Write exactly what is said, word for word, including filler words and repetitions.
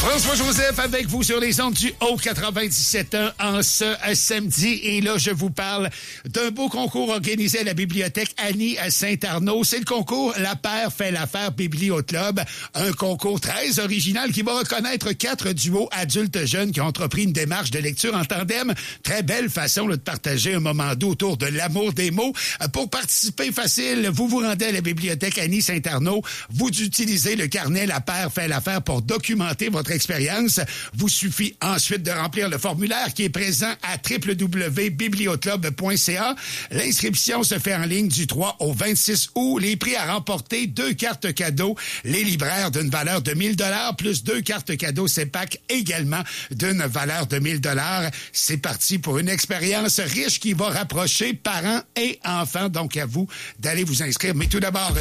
François-Joseph avec vous sur les ondes du Haut quatre-vingt-dix-sept ans en ce samedi. Et là, je vous parle d'un beau concours organisé à la bibliothèque Annie à Saint-Arnaud. C'est le concours La Paire fait l'affaire Biblioclub. Un concours très original qui va reconnaître quatre duos adultes jeunes qui ont entrepris une démarche de lecture en tandem. Très belle façon là, de partager un moment doux autour de l'amour des mots. Pour participer facile, vous vous rendez à la bibliothèque Annie Saint-Arnaud. Vous utilisez le carnet La Paire fait l'affaire pour documenter votre expérience. Vous suffit ensuite de remplir le formulaire qui est présent à w w w point biblioclub point c a. L'inscription se fait en ligne du trois au vingt-six août. Les prix à remporter, deux cartes cadeaux, les libraires d'une valeur de mille dollars plus deux cartes cadeaux C E P A C également d'une valeur de mille dollars. C'est parti pour une expérience riche qui va rapprocher parents et enfants. Donc à vous d'aller vous inscrire. Mais tout d'abord,